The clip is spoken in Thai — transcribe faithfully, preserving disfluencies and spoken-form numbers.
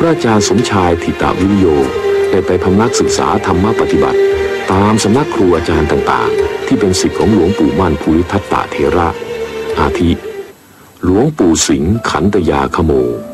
ระอาจารย์สมชายถิตวิริโยได้ไปพำนักศึกษาธรรมปฏิบัติตามสำนักครูอาจารย์ต่างๆที่เป็นศิษย์ของหลวงปู่มั่นภูริทัตตเถระอาทิหลวงปู่สิงห์ขันตยาคโม